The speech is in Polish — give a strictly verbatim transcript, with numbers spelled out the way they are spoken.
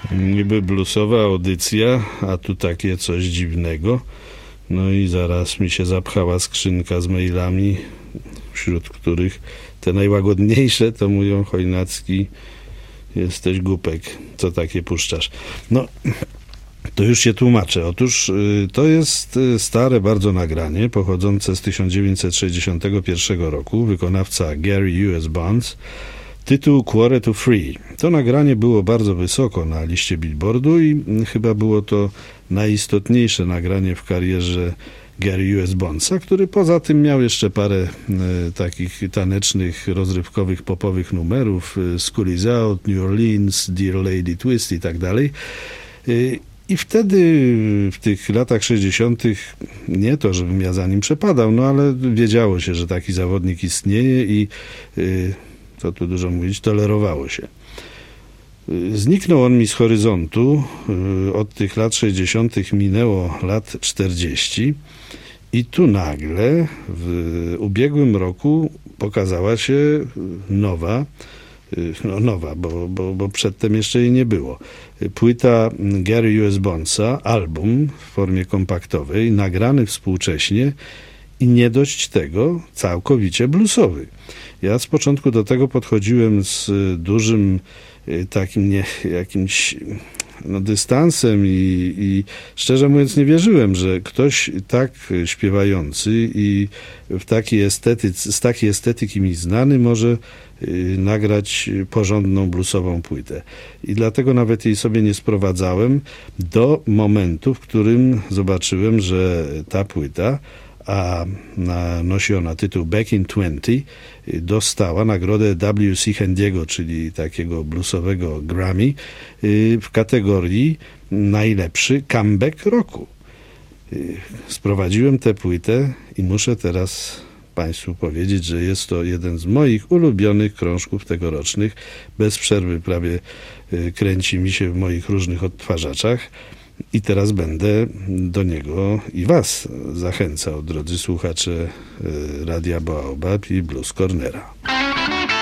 Niby bluesowa audycja, a tu takie coś dziwnego. No i zaraz mi się zapchała skrzynka z mailami, wśród których te najłagodniejsze to mówią: Chojnacki, jesteś głupek, co takie puszczasz. No, to już się tłumaczę. Otóż y, to jest y, stare bardzo nagranie, pochodzące z tysiąc dziewięćset sześćdziesiątego pierwszego roku, wykonawca Gary U S Bonds, tytuł Quarter to Three. To nagranie było bardzo wysoko na liście Billboardu i y, chyba było to najistotniejsze nagranie w karierze Gary U S Bondsa, który poza tym miał jeszcze parę y, takich tanecznych, rozrywkowych, popowych numerów, y, School is Out, New Orleans, Dear Lady Twist i tak dalej. Y, I wtedy, w tych latach sześćdziesiątych, nie to, żebym ja za nim przepadał, no ale wiedziało się, że taki zawodnik istnieje i, y, co tu dużo mówić, tolerowało się. Y, zniknął on mi z horyzontu. Y, od tych lat sześćdziesiątych minęło lat czterdzieści i tu nagle w ubiegłym roku pokazała się nowa, no nowa, bo, bo, bo przedtem jeszcze jej nie było. Płyta Gary U S Bondsa, album w formie kompaktowej, nagrany współcześnie i nie dość tego, całkowicie bluesowy. Ja z początku do tego podchodziłem z dużym takim nie, jakimś no, dystansem i, i szczerze mówiąc nie wierzyłem, że ktoś tak śpiewający i w takiej estetyce, z takiej estetyki mi znany może y, nagrać porządną bluesową płytę. I dlatego nawet jej sobie nie sprowadzałem do momentu, w którym zobaczyłem, że ta płyta, a na, nosi ona tytuł Back in twenty, dostała nagrodę W C Handiego, czyli takiego bluesowego Grammy, w kategorii najlepszy comeback roku. Sprowadziłem tę płytę i muszę teraz Państwu powiedzieć, że jest to jeden z moich ulubionych krążków tegorocznych. Bez przerwy prawie kręci mi się w moich różnych odtwarzaczach. I teraz będę do niego i Was zachęcał, drodzy słuchacze Radia Baobab i Blues Cornera.